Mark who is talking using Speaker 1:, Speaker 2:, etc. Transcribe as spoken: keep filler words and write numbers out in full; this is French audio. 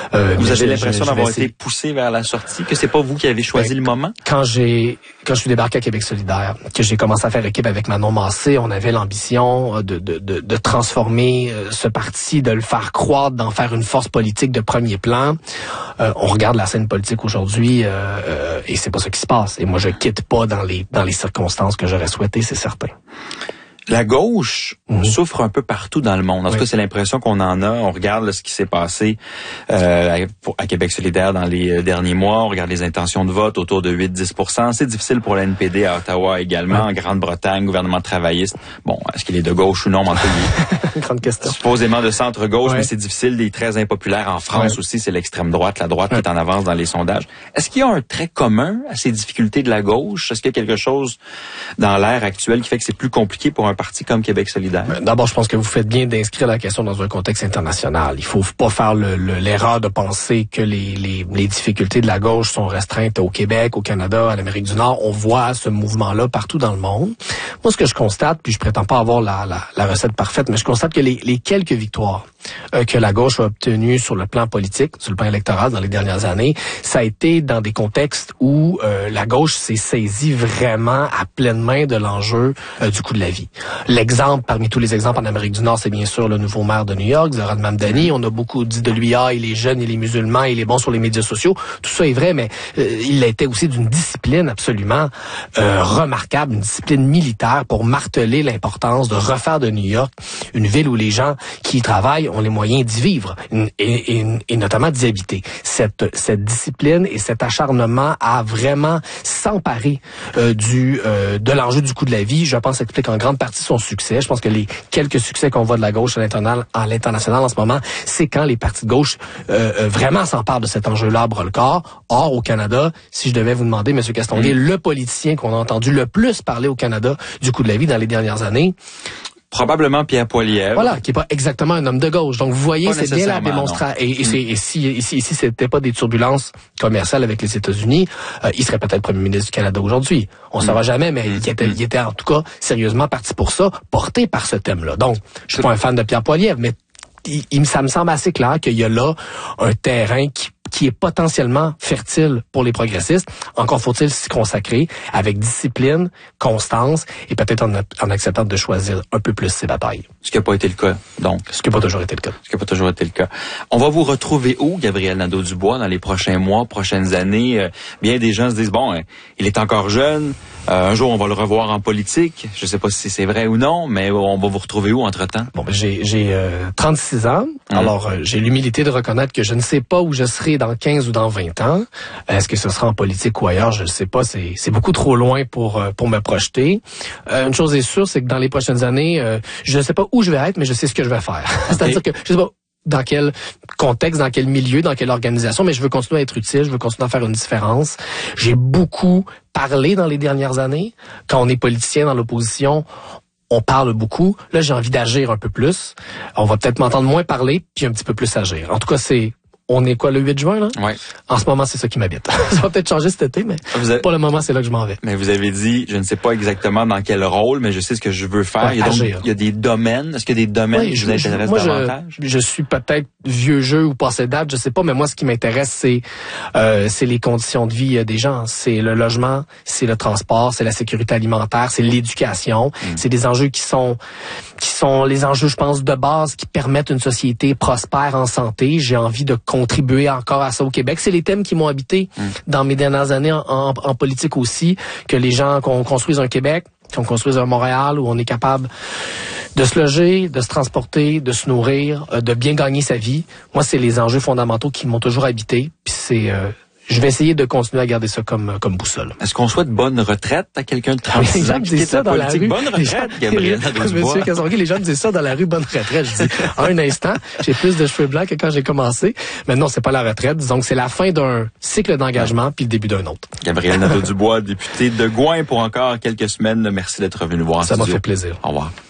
Speaker 1: Euh,
Speaker 2: vous avez
Speaker 1: je,
Speaker 2: l'impression
Speaker 1: je, je
Speaker 2: d'avoir
Speaker 1: essayer...
Speaker 2: été poussé vers la sortie, que c'est pas vous qui avez choisi ben, le moment?
Speaker 1: Quand j'ai, quand je suis débarqué à Québec solidaire, que j'ai commencé à faire équipe avec Manon Massé, on avait l'ambition de, de, de, de transformer ce parti, de le faire croître, d'en faire une force politique de premier plan. Euh, on regarde la scène politique aujourd'hui euh, euh, et c'est pas ce qui se passe. Et moi, je quitte pas dans les dans les circonstances que j'aurais souhaité, c'est certain.
Speaker 2: La gauche mmh. souffre un peu partout dans le monde. En tout oui. cas, c'est l'impression qu'on en a. On regarde là, ce qui s'est passé euh, à, à Québec solidaire dans les derniers mois. On regarde les intentions de vote autour de huit à dix pour cent. C'est difficile pour la N P D à Ottawa également. Oui. En Grande-Bretagne, gouvernement travailliste. Bon, est-ce qu'il est de gauche ou non? En tout cas,
Speaker 1: grande question.
Speaker 2: Supposément de centre-gauche, oui. mais c'est difficile. Il est très impopulaire. En France oui. aussi, c'est l'extrême droite. La droite oui. qui est en avance dans les sondages. Est-ce qu'il y a un trait commun à ces difficultés de la gauche? Est-ce qu'il y a quelque chose dans l'ère actuelle qui fait que c'est plus compliqué pour un parti comme Québec solidaire?
Speaker 1: D'abord, je pense que vous faites bien d'inscrire la question dans un contexte international. Il faut pas faire le, le, l'erreur de penser que les, les, les difficultés de la gauche sont restreintes au Québec, au Canada, à l'Amérique du Nord. On voit ce mouvement-là partout dans le monde. Moi, ce que je constate, puis je prétends pas avoir la, la, la recette parfaite, mais je constate que les, les quelques victoires euh, que la gauche a obtenues sur le plan politique, sur le plan électoral dans les dernières années, ça a été dans des contextes où euh, la gauche s'est saisie vraiment à pleine main de l'enjeu euh, du coût de la vie. L'exemple, parmi tous les exemples en Amérique du Nord, c'est bien sûr le nouveau maire de New York, Zoran Mamdani. On a beaucoup dit de lui, ah, il est jeune, il est musulman, il est bon sur les médias sociaux. Tout ça est vrai, mais euh, il était aussi d'une discipline absolument euh, remarquable, une discipline militaire pour marteler l'importance de refaire de New York une ville où les gens qui y travaillent ont les moyens d'y vivre et, et, et notamment d'y habiter. Cette, cette discipline et cet acharnement à vraiment s'emparer euh, du euh, de l'enjeu du coût de la vie, je pense, explique en grande partie son succès. Je pense que les quelques succès qu'on voit de la gauche à l'international, à l'international en ce moment, c'est quand les partis de gauche euh, vraiment s'emparent de cet enjeu-là à bras-le-corps. Or, au Canada, si je devais vous demander, M. Castonguay, mmh. le politicien qu'on a entendu le plus parler au Canada du coût de la vie dans les dernières années,
Speaker 2: probablement Pierre Poilievre.
Speaker 1: Voilà, qui est pas exactement un homme de gauche. Donc, vous voyez, pas c'est bien la démonstration. Et, et, mm. et si, ici, ici, c'était pas des turbulences commerciales avec les États-Unis, euh, il serait peut-être premier ministre du Canada aujourd'hui. On ne mm. saura jamais, mais mm. il, était, il était en tout cas sérieusement parti pour ça, porté par ce thème-là. Donc, je suis pas un fan de Pierre Poilievre, mais il, il, ça me semble assez clair qu'il y a là un terrain qui qui est potentiellement fertile pour les progressistes. Encore faut-il s'y consacrer avec discipline, constance et peut-être en, en acceptant de choisir un peu plus ses batailles.
Speaker 2: Ce qui n'a pas été le cas, donc.
Speaker 1: Ce qui n'a pas toujours été le cas.
Speaker 2: Ce qui n'a pas toujours été le cas. On va vous retrouver où, Gabriel Nadeau-Dubois, dans les prochains mois, prochaines années? Euh, bien des gens se disent, bon, hein, il est encore jeune, euh, un jour on va le revoir en politique. Je ne sais pas si c'est vrai ou non, mais on va vous retrouver où entre-temps?
Speaker 1: Bon, ben, j'ai, j'ai euh, trente-six ans, mmh. alors euh, j'ai l'humilité de reconnaître que je ne sais pas où je serai dans quinze ou dans vingt ans. Est-ce que ce sera en politique ou ailleurs? Je ne sais pas. C'est, c'est beaucoup trop loin pour pour me projeter. Euh, une chose est sûre, c'est que dans les prochaines années, euh, je ne sais pas où je vais être, mais je sais ce que je vais faire. Okay. C'est-à-dire que je ne sais pas dans quel contexte, dans quel milieu, dans quelle organisation, mais je veux continuer à être utile, je veux continuer à faire une différence. J'ai beaucoup parlé dans les dernières années. Quand on est politicien dans l'opposition, on parle beaucoup. Là, j'ai envie d'agir un peu plus. On va peut-être m'entendre moins parler, puis un petit peu plus agir. En tout cas, c'est on est quoi, le huit juin, là?
Speaker 2: Oui.
Speaker 1: En ce moment, c'est ça qui m'habite. Ça va peut-être changer cet été, mais avez... pour le moment, c'est là que je m'en vais.
Speaker 2: Mais vous avez dit, je ne sais pas exactement dans quel rôle, mais je sais ce que je veux faire.
Speaker 1: Ouais,
Speaker 2: il, y a donc,
Speaker 1: agir.
Speaker 2: il y a des domaines. Est-ce qu'il y a des domaines
Speaker 1: oui,
Speaker 2: qui
Speaker 1: je,
Speaker 2: vous intéressent
Speaker 1: moi,
Speaker 2: davantage?
Speaker 1: Je, je suis peut-être vieux jeu ou passé date, je sais pas, mais moi, ce qui m'intéresse, c'est euh, c'est les conditions de vie des gens. C'est le logement, c'est le transport, c'est la sécurité alimentaire, c'est l'éducation. Mmh. C'est des enjeux qui sont qui sont les enjeux, je pense, de base qui permettent une société prospère en santé. J'ai envie de contribuer encore à ça au Québec. C'est les thèmes qui m'ont habité mmh. dans mes dernières années en, en, en politique aussi, que les gens qu'on construise un Québec, qu'on construise un Montréal où on est capable de se loger, de se transporter, de se nourrir, de bien gagner sa vie. Moi, c'est les enjeux fondamentaux qui m'ont toujours habité. Puis c'est euh, je vais essayer de continuer à garder ça comme comme boussole.
Speaker 2: Est-ce qu'on souhaite bonne retraite à quelqu'un de trente-six ans qui quitte
Speaker 1: ça
Speaker 2: la
Speaker 1: dans
Speaker 2: politique?
Speaker 1: La rue.
Speaker 2: Bonne retraite, Gabriel Nadeau-Dubois.
Speaker 1: Monsieur Castonguay, les gens me disent ça dans la rue, bonne retraite. Je dis, en un instant, j'ai plus de cheveux blancs que quand j'ai commencé. Mais non, c'est pas la retraite. Disons que c'est la fin d'un cycle d'engagement ouais. puis le début d'un autre.
Speaker 2: Gabriel Nadeau-Dubois, député de Gouin pour encore quelques semaines. Merci d'être venu voir en
Speaker 1: Ça
Speaker 2: studio.
Speaker 1: m'a fait plaisir.
Speaker 2: Au revoir.